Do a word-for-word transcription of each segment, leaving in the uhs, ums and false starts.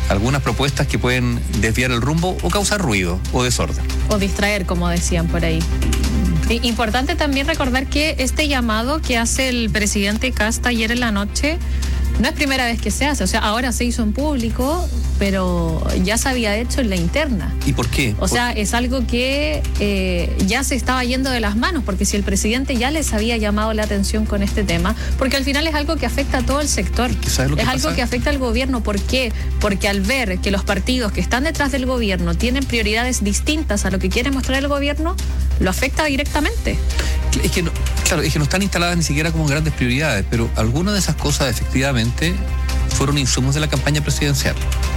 algunas propuestas que pueden desviar el rumbo o causar ruido o desorden. O distraer, como decían por ahí. Importante también recordar que este llamado que hace el presidente Kast ayer en la noche no es primera vez que se hace, o sea, ahora se hizo en público, pero ya se había hecho en la interna. ¿Y por qué? O sea, es algo que eh, ya se estaba yendo de las manos, porque si el presidente ya les había llamado la atención con este tema, porque al final es algo que afecta a todo el sector, es algo pasa? que afecta al gobierno. ¿Por qué? Porque al ver que los partidos que están detrás del gobierno tienen prioridades distintas a lo que quiere mostrar el gobierno, lo afecta directamente. Es que no, claro, es que no están instaladas ni siquiera como grandes prioridades, pero algunas de esas cosas efectivamente fueron insumos de la campaña presidencial.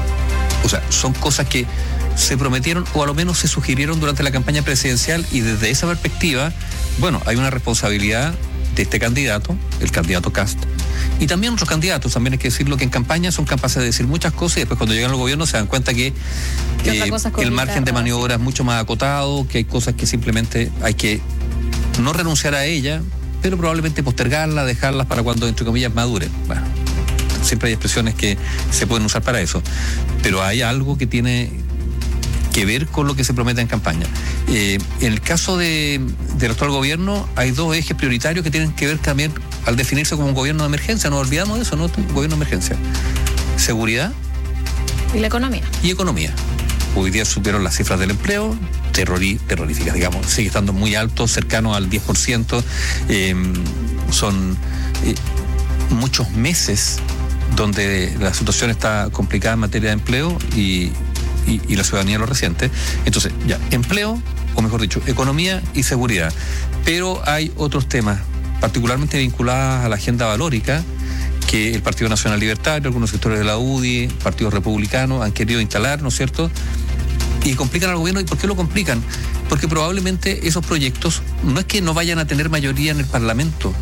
O sea, son cosas que se prometieron o a lo menos se sugirieron durante la campaña presidencial, y desde esa perspectiva, bueno, hay una responsabilidad de este candidato, el candidato Kast, y también otros candidatos. También hay que decirlo, que en campaña son capaces de decir muchas cosas y después cuando llegan al gobierno se dan cuenta que eh, el margen de maniobra es mucho más acotado, que hay cosas que simplemente hay que no renunciar a ella, pero probablemente postergarla, dejarlas para cuando, entre comillas, maduren. Bueno, siempre hay expresiones que se pueden usar para eso, pero hay algo que tiene que ver con lo que se promete en campaña. Eh, en el caso de, del actual gobierno hay dos ejes prioritarios que tienen que ver también al definirse como un gobierno de emergencia. No olvidamos de eso, ¿no? Un gobierno de emergencia. Seguridad. Y la economía. Y economía. Hoy día supieron las cifras del empleo, terrori, terroríficas, digamos, sigue estando muy alto, cercano al diez por ciento. Eh, son eh, muchos meses donde la situación está complicada en materia de empleo y, y, y la ciudadanía lo resiente. Entonces, ya, empleo, o mejor dicho, economía y seguridad. Pero hay otros temas, particularmente vinculados a la agenda valórica, que el Partido Nacional Libertario, algunos sectores de la U D I, partidos republicanos han querido instalar, ¿no es cierto?, y complican al gobierno. ¿Y por qué lo complican? Porque probablemente esos proyectos no es que no vayan a tener mayoría en el Parlamento,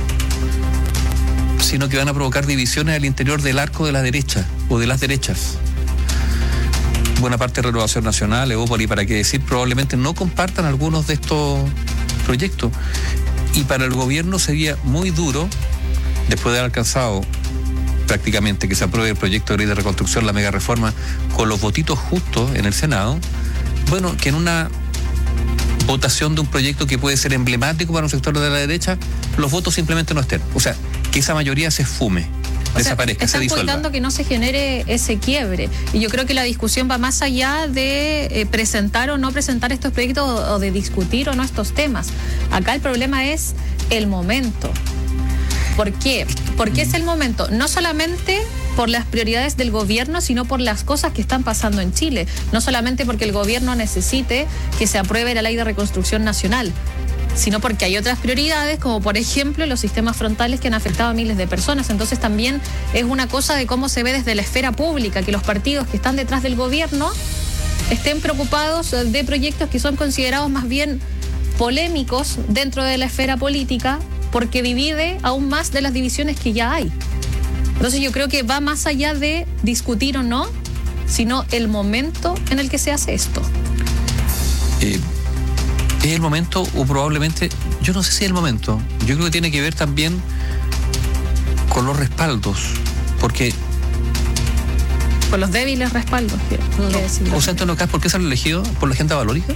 sino que van a provocar divisiones al interior del arco de la derecha o de las derechas. Buena parte de Renovación Nacional, Evópoli, para qué decir, probablemente no compartan algunos de estos proyectos. Y para el gobierno sería muy duro, después de haber alcanzado prácticamente que se apruebe el proyecto de ley de reconstrucción, la mega reforma, con los votitos justos en el Senado, bueno, que en una votación de un proyecto que puede ser emblemático para un sector de la derecha, los votos simplemente no estén. O sea, que esa mayoría se esfume, o desaparezca, sea, se disuelva. Están cuidando que no se genere ese quiebre. Y yo creo que la discusión va más allá de eh, presentar o no presentar estos proyectos o, o de discutir o no estos temas. Acá el problema es el momento. ¿Por qué? Porque es el momento, no solamente por las prioridades del gobierno, sino por las cosas que están pasando en Chile. No solamente porque el gobierno necesite que se apruebe la ley de reconstrucción nacional, sino porque hay otras prioridades, como por ejemplo los sistemas frontales que han afectado a miles de personas. Entonces también es una cosa de cómo se ve desde la esfera pública, que los partidos que están detrás del gobierno estén preocupados de proyectos que son considerados más bien polémicos dentro de la esfera política, porque divide aún más de las divisiones que ya hay. Entonces yo creo que va más allá de discutir o no, sino el momento en el que se hace esto. Eh, es el momento, o probablemente, yo no sé si es el momento, yo creo que tiene que ver también con los respaldos, porque... Con los débiles respaldos. No, no. José Antonio Kast, ¿por qué se lo elegido? ¿Por la agenda valórica?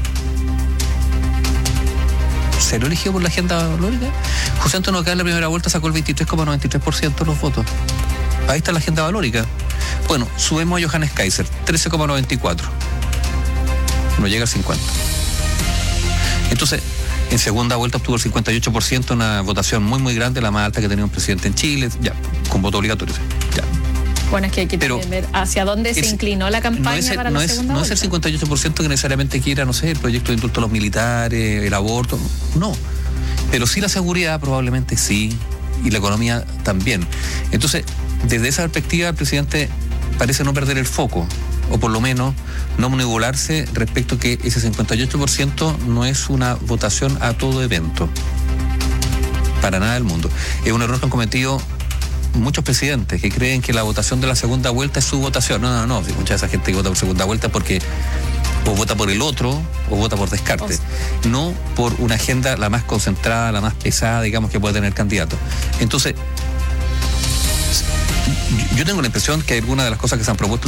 ¿Se lo eligió por la agenda valórica? José Antonio Kast en la primera vuelta sacó el veintitrés coma noventa y tres por ciento de los votos. Ahí está la agenda valórica. Bueno, subimos a Johannes Kaiser, trece coma noventa y cuatro. No llega al cincuenta. Entonces, en segunda vuelta obtuvo el cincuenta y ocho por ciento, una votación muy, muy grande, la más alta que tenía un presidente en Chile, ya, con voto obligatorio. Ya. Bueno, es que hay que Pero ver hacia dónde se inclinó la campaña no es el, para no la es, segunda No vuelta. es el cincuenta y ocho por ciento que necesariamente quiera, no sé, el proyecto de indulto a los militares, el aborto, no. Pero sí la seguridad probablemente sí, y la economía también. Entonces, desde esa perspectiva, el presidente parece no perder el foco, o por lo menos no manipularse respecto a que ese cincuenta y ocho por ciento no es una votación a todo evento. Para nada del mundo. Es un error que han cometido muchos presidentes que creen que la votación de la segunda vuelta es su votación. No, no, no. Si mucha de esa gente que vota por segunda vuelta porque o vota por el otro o vota por descarte. O sea, no por una agenda la más concentrada, la más pesada, digamos, que puede tener el candidato. Entonces, yo tengo la impresión que algunas de las cosas que se han propuesto